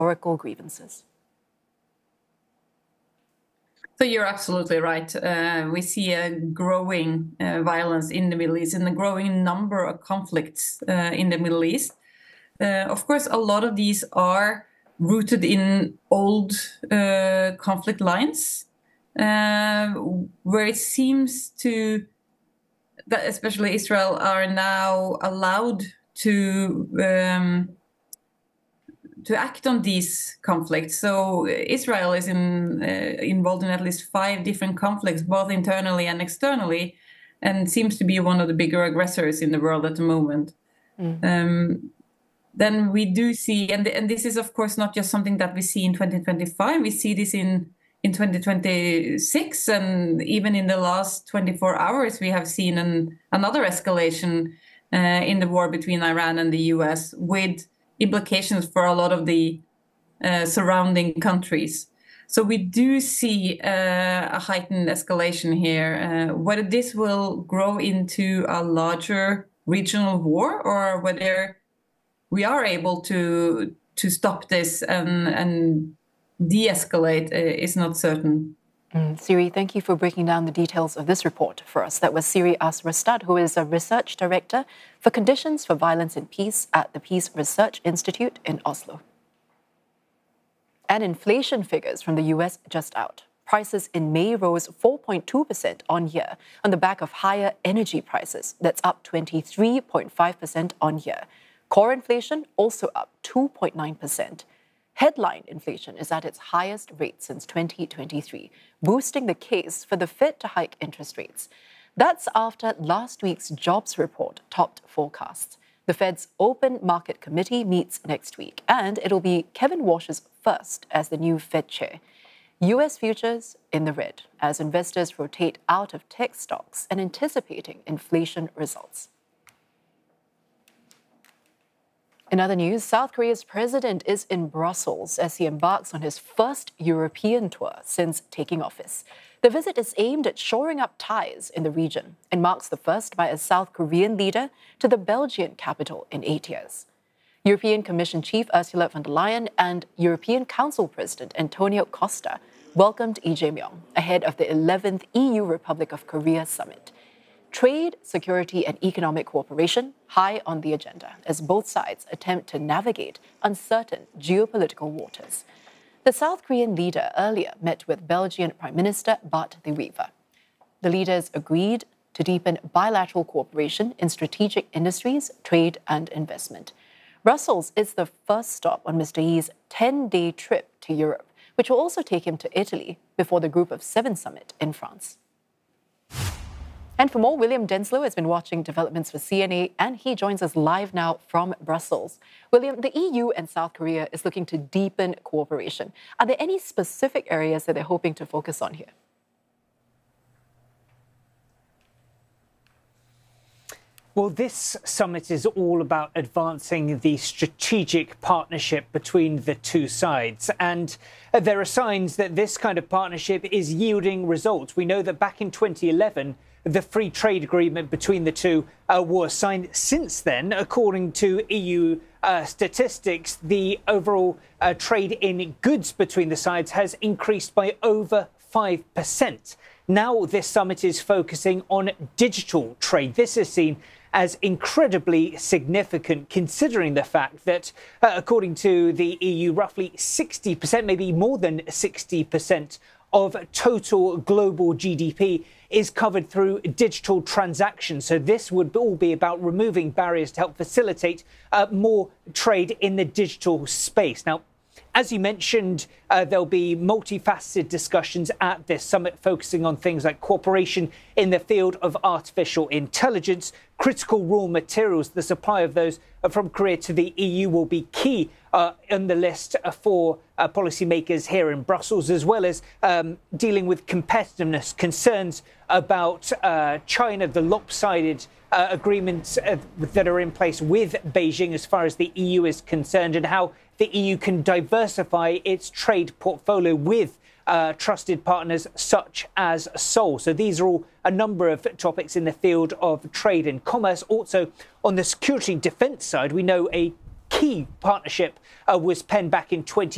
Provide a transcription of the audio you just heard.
historical grievances. So you're absolutely right. We see a growing violence in the Middle East and a growing number of conflicts in the Middle East. Of course, a lot of these are rooted in old conflict lines, where it seems that especially Israel are now allowed to act on these conflicts. So Israel is involved in at least 5 different conflicts, both internally and externally, and seems to be one of the bigger aggressors in the world at the moment. Then we do see, and this is of course not just something that we see in 2025, we see this in 2026, and even in the last 24 hours, we have seen another escalation in the war between Iran and the US, with implications for a lot of the surrounding countries. So we do see a heightened escalation here. Whether this will grow into a larger regional war, or whether we are able to stop this and de-escalate is not certain. Siri, thank you for breaking down the details of this report for us. That was Siri Asrastad, who is a research director for Conditions for Violence and Peace at the Peace Research Institute in Oslo. And inflation figures from the US just out. Prices in May rose 4.2% on year on the back of higher energy prices. That's up 23.5% on year. Core inflation also up 2.9%. Headline inflation is at its highest rate since 2023, boosting the case for the Fed to hike interest rates. That's after last week's jobs report topped forecasts. The Fed's Open Market Committee meets next week, and it'll be Kevin Warsh's first as the new Fed chair. US futures in the red as investors rotate out of tech stocks and anticipating inflation results. In other news, South Korea's president is in Brussels as he embarks on his first European tour since taking office. The visit is aimed at shoring up ties in the region and marks the first by a South Korean leader to the Belgian capital in 8 years. European Commission Chief Ursula von der Leyen and European Council President Antonio Costa welcomed Lee Jae-myung ahead of the 11th EU Republic of Korea summit. Trade, security, and economic cooperation high on the agenda as both sides attempt to navigate uncertain geopolitical waters. The South Korean leader earlier met with Belgian Prime Minister Bart de Wever. The leaders agreed to deepen bilateral cooperation in strategic industries, trade, and investment. Brussels is the first stop on Mr. Lee's 10-day trip to Europe, which will also take him to Italy before the Group of 7 summit in France. And for more, William Denslow has been watching developments for CNA, and he joins us live now from Brussels. William, the EU and South Korea is looking to deepen cooperation. Are there any specific areas that they're hoping to focus on here? Well, this summit is all about advancing the strategic partnership between the two sides. And there are signs that this kind of partnership is yielding results. We know that back in 2011, the free trade agreement between the two was signed. Since then, according to EU statistics, the overall trade in goods between the sides has increased by over 5%. Now this summit is focusing on digital trade. This is seen as incredibly significant, considering the fact that, according to the EU, roughly 60%, maybe more than 60% of total global GDP is covered through digital transactions. So this would all be about removing barriers to help facilitate more trade in the digital space. Now, as you mentioned, there'll be multifaceted discussions at this summit focusing on things like cooperation in the field of artificial intelligence, critical raw materials. The supply of those from Korea to the EU will be key on the list for policymakers here in Brussels, as well as dealing with competitiveness, concerns about China, the lopsided agreements that are in place with Beijing as far as the EU is concerned, and how the EU can diversify its trade portfolio with trusted partners such as Seoul. So these are all a number of topics in the field of trade and commerce. Also, on the security and defence side, we know a key partnership was penned back in